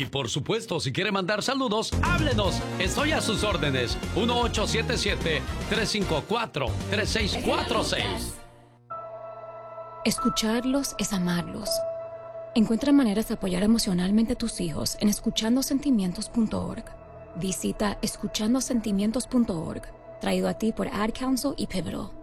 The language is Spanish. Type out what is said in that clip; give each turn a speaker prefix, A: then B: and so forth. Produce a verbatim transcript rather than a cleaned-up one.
A: Y por supuesto, si quiere mandar saludos, háblenos. Estoy a sus órdenes. uno ocho siete siete, tres cinco cuatro, tres seis cuatro seis.
B: Escucharlos es amarlos. Encuentra maneras de apoyar emocionalmente a tus hijos en escuchando sentimientos punto org. Visita escuchando sentimientos punto org, traído a ti por Ad Council y Pivotal.